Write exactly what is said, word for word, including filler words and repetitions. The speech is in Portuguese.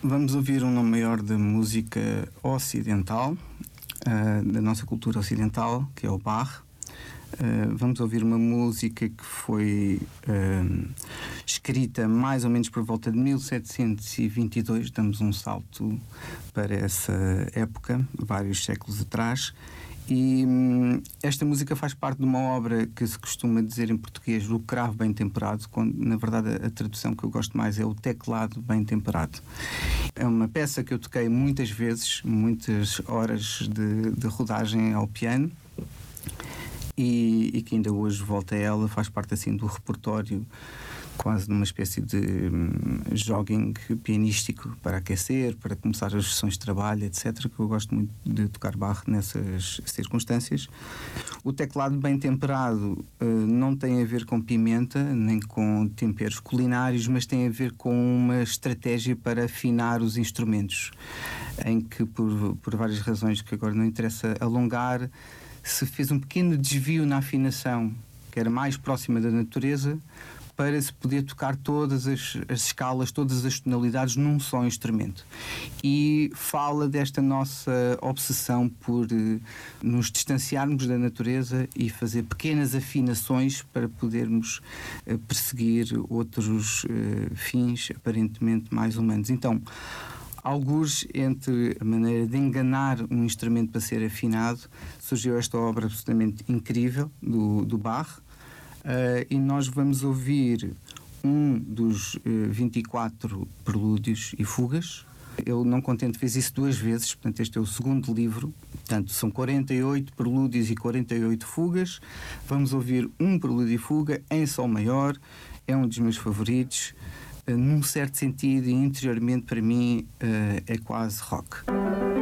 Vamos ouvir um nome maior da música ocidental, uh, da nossa cultura ocidental, que é o Bach. Uh, vamos ouvir uma música que foi uh, escrita mais ou menos por volta de mil setecentos e vinte e dois. Damos um salto para essa época, vários séculos atrás. E hum, esta música faz parte de uma obra que se costuma dizer em português o cravo bem temperado, quando na verdade a, a tradução que eu gosto mais é o teclado bem temperado. É uma peça que eu toquei muitas vezes, muitas horas de, de rodagem ao piano, e, e que ainda hoje volta a ela, faz parte assim do repertório, quase numa espécie de hum, jogging pianístico para aquecer, para começar as sessões de trabalho, etcétera, que eu gosto muito de tocar Bach nessas circunstâncias. O teclado bem temperado uh, não tem a ver com pimenta, nem com temperos culinários, mas tem a ver com uma estratégia para afinar os instrumentos, em que, por, por várias razões que agora não interessa alongar, se fez um pequeno desvio na afinação, que era mais próxima da natureza, para se poder tocar todas as, as escalas, todas as tonalidades num só instrumento. E fala desta nossa obsessão por eh, nos distanciarmos da natureza e fazer pequenas afinações para podermos eh, perseguir outros eh, fins aparentemente mais humanos. Então, algures entre a maneira de enganar um instrumento para ser afinado, surgiu esta obra absolutamente incrível do, do Bach. Uh, e nós vamos ouvir um dos uh, vinte e quatro prelúdios e fugas. Ele, não contente, fez isso duas vezes, portanto este é o segundo livro. Portanto, são quarenta e oito prelúdios e quarenta e oito fugas. Vamos ouvir um prelúdio e fuga em sol maior, é um dos meus favoritos. Uh, num certo sentido, e interiormente para mim, uh, é quase rock.